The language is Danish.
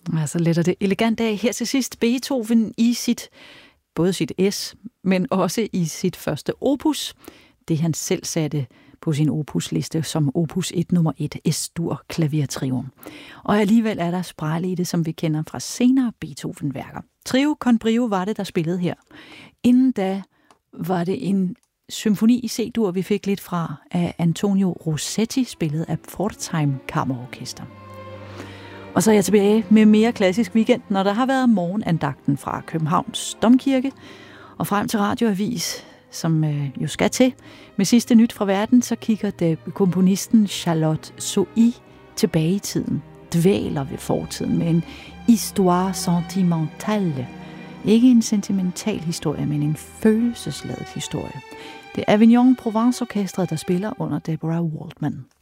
Altså letter det elegant af her til sidst Beethoven i både sit S, men også i sit første opus. Det han selv satte på sin opusliste som opus 1 nummer 1, Es-dur klavertrion. Og alligevel er der sprælle i det, som vi kender fra senere Beethoven-værker. Trio con brio var det, der spillede her. Inden da var det en symfoni i C-dur, vi fik lidt fra af Antonio Rossetti, spillet af Pforzheim Kammerorkester. Og så er jeg tilbage med mere klassisk weekend, når der har været morgenandagten fra Københavns Domkirke og frem til Radioavis, som jo skal til. Med sidste nyt fra verden, så kigger det komponisten Charlotte Sohi tilbage i tiden, dvæler ved fortiden med en histoire sentimentale. Ikke en sentimental historie, men en følelsesladet historie. Det er Avignon Provence Orkestret, der spiller under Deborah Waldman.